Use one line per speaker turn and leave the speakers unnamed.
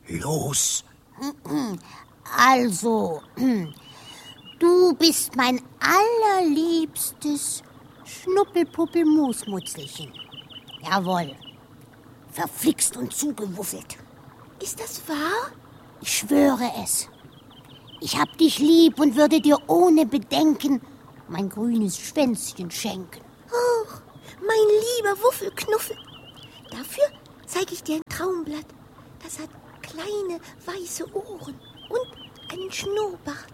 los.
Also, du bist mein allerliebstes Schnuppelpuppel-Musmutzelchen. Jawohl. Verflixt und zugewuffelt.
Ist das wahr?
Ich schwöre es. Ich hab dich lieb und würde dir ohne Bedenken mein grünes Schwänzchen schenken.
Oh, mein lieber Wuffelknuffel. Dafür zeige ich dir ein Traumblatt. Das hat kleine weiße Ohren und einen Schnurrbart.